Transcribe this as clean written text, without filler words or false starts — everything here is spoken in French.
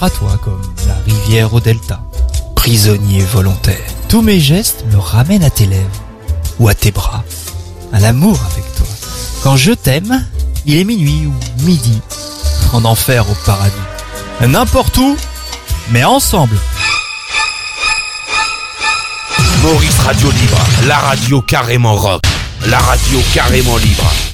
à toi comme la rivière au delta. Prisonnier volontaire. Tous mes gestes me ramènent à tes lèvres ou à tes bras. À l'amour avec toi. Quand je t'aime, il est minuit ou midi. En enfer au paradis. N'importe où, mais ensemble. Maurice Radio Libre, la radio carrément rock, la radio carrément libre.